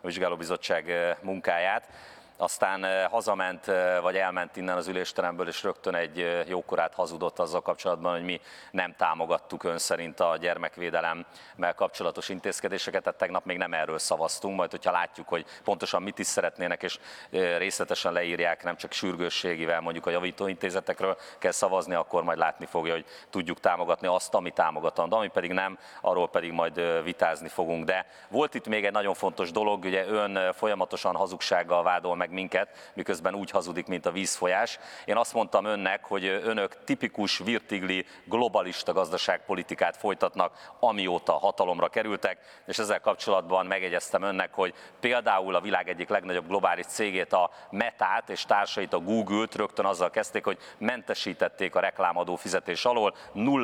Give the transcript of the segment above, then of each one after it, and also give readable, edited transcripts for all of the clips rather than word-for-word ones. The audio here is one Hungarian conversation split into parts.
vizsgálóbizottság munkáját. Aztán hazament, vagy elment innen az ülésteremből, és rögtön egy jókorát hazudott azzal kapcsolatban, hogy mi nem támogattuk ön szerint a gyermekvédelemmel kapcsolatos intézkedéseket, tehát tegnap még nem erről szavaztunk, majd hogyha látjuk, hogy pontosan mit is szeretnének, és részletesen leírják, nem csak sürgősségivel mondjuk a javítóintézetekről kell szavazni, akkor majd látni fogja, hogy tudjuk támogatni azt, ami támogatandó, ami pedig nem, arról pedig majd vitázni fogunk. De volt itt még egy nagyon fontos dolog, ugye ön folyamatosan hazugsággal vádol meg minket, miközben úgy hazudik, mint a vízfolyás. Én azt mondtam önnek, hogy önök tipikus virtigli globalista gazdaságpolitikát folytatnak, amióta hatalomra kerültek, és ezzel kapcsolatban megjegyeztem önnek, hogy például a világ egyik legnagyobb globális cégét, a Metát és társait, a Google-t rögtön azzal kezdték, hogy mentesítették a reklámadó fizetés alól,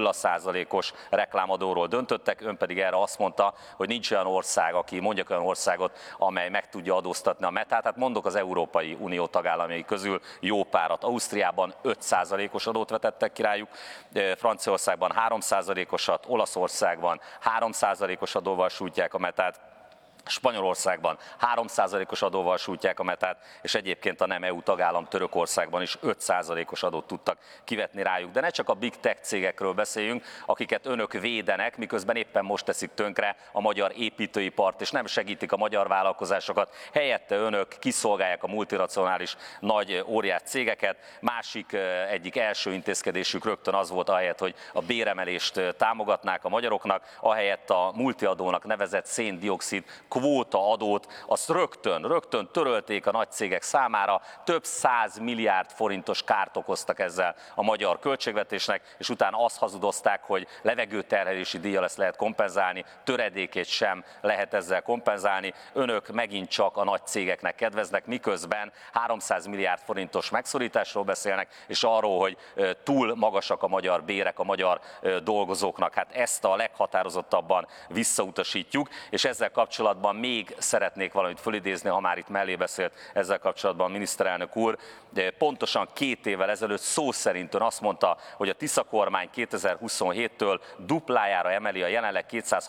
0%-os reklámadóról döntöttek, ön pedig erre azt mondta, hogy nincs olyan ország, aki mondjak olyan országot, amely meg tudja adóztatni a Metát. Hát mondok az Európai Unió tagállamai közül jó párat. Ausztriában 5%-os adót vetettek ki rájuk, Franciaországban 3%-osat, Olaszországban 3%-os adóval sújtják a Metát, Spanyolországban 3%-os adóval sújtják a Metát, és egyébként a nem EU tagállam Törökországban is 5%-os adót tudtak kivetni rájuk. De ne csak a big tech cégekről beszéljünk, akiket önök védenek, miközben éppen most teszik tönkre a magyar építőipart, és nem segítik a magyar vállalkozásokat. Helyette önök kiszolgálják a multinacionális nagy óriás cégeket. Másik egyik első intézkedésük rögtön az volt, ahelyett, hogy a béremelést támogatnák a magyaroknak, ahelyett a multiadónak nevezett szén-dioxid kvóta adót, azt rögtön törölték a nagy cégek számára, több 100 milliárd forintos kárt okoztak ezzel a magyar költségvetésnek, és utána azt hazudozták, hogy levegőterhelési díjjal ezt lehet kompenzálni, töredékét sem lehet ezzel kompenzálni. Önök megint csak a nagy cégeknek kedveznek, miközben 300 milliárd forintos megszorításról beszélnek, és arról, hogy túl magasak a magyar bérek a magyar dolgozóknak. Hát ezt a leghatározottabban visszautasítjuk, és ezzel kapcsolatban még szeretnék valamit fölidézni, ha már itt mellé beszélt ezzel kapcsolatban a miniszterelnök úr. Pontosan 2 évvel ezelőtt szó szerint ön azt mondta, hogy a Tisza kormány 2027-től duplájára emeli a jelenleg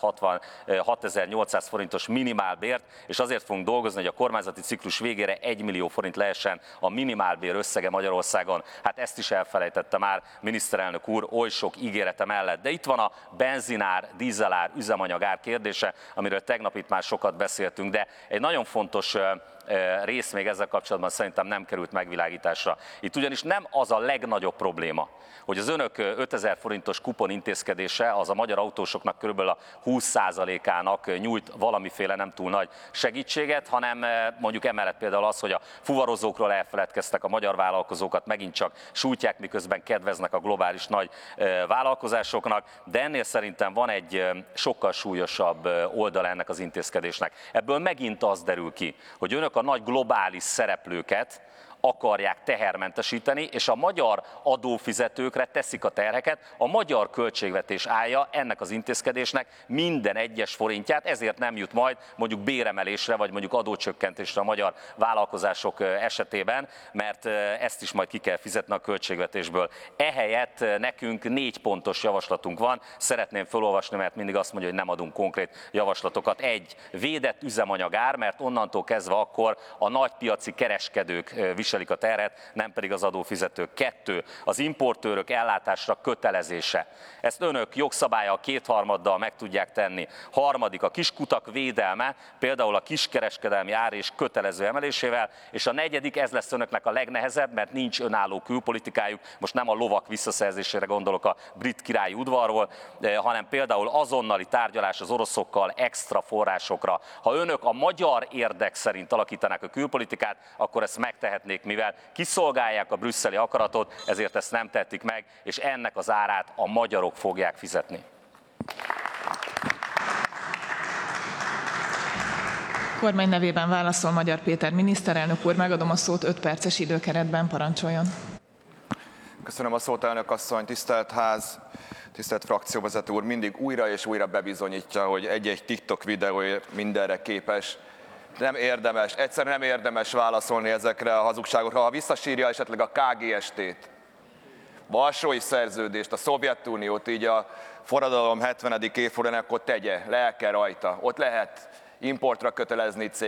266.800 forintos minimálbért, és azért fogunk dolgozni, hogy a kormányzati ciklus végére 1 millió forint lehessen a minimálbér összege Magyarországon. Hát ezt is elfelejtette már miniszterelnök úr oly sok ígérete mellett. De itt van a benzinár, dízelár, üzemanyagár kérdése, amiről tegnap itt már sokat beszéltünk, de egy nagyon fontos rész még ezzel kapcsolatban szerintem nem került megvilágításra. Itt ugyanis nem az a legnagyobb probléma, hogy az önök 5000 forintos kupon intézkedése az a magyar autósoknak körülbelül a 20%-ának nyújt valamiféle nem túl nagy segítséget, hanem mondjuk emellett például az, hogy a fuvarozókról elfeledkeztek, a magyar vállalkozókat megint csak sújtják, miközben kedveznek a globális nagy vállalkozásoknak, de ennél szerintem van egy sokkal súlyosabb oldala ennek az intézkedésnek. Ebből megint az derül ki, hogy önök a nagy globális szereplőket akarják tehermentesíteni, és a magyar adófizetőkre teszik a terheket, a magyar költségvetés állja ennek az intézkedésnek minden egyes forintját, ezért nem jut majd mondjuk béremelésre, vagy mondjuk adócsökkentésre a magyar vállalkozások esetében, mert ezt is majd ki kell fizetni a költségvetésből. Ehelyett nekünk 4 pontos javaslatunk van, szeretném felolvasni, mert mindig azt mondja, hogy nem adunk konkrét javaslatokat. 1. Védett üzemanyagár, mert onnantól kezdve akkor a nagypiaci kereskedők viselik a terhet, nem pedig az adófizetők. 2. Az importőrök ellátásra kötelezése. Ezt önök jogszabállyal 2/3 meg tudják tenni. 3. A kiskutak védelme, például a kiskereskedelmi ár és kötelező emelésével, és a 4. ez lesz önöknek a legnehezebb, mert nincs önálló külpolitikájuk, most nem a lovak visszaszerzésére gondolok a brit királyi udvarról, hanem például azonnali tárgyalás az oroszokkal extra forrásokra. Ha önök a magyar érdek szerint alakítanák a külpolitikát, akkor ezt megtehetnék, mivel kiszolgálják a brüsszeli akaratot, ezért ezt nem tették meg, és ennek az árát a magyarok fogják fizetni. Kormány nevében válaszol Magyar Péter miniszterelnök úr, megadom a szót 5 perces időkeretben, parancsoljon. Köszönöm a szót, elnök asszony, tisztelt ház, tisztelt frakcióvezető úr, mindig újra és újra bebizonyítja, hogy egy-egy TikTok videóért mindenre képes. Nem érdemes, egyszerűen nem érdemes válaszolni ezekre a hazugságokra. Ha visszasírja esetleg a KGST-t, Varsói Szerződést, a Szovjetuniót, így a forradalom 70. évfordulóján, akkor tegye, lelke rajta. Ott lehet importra kötelezni cégeket.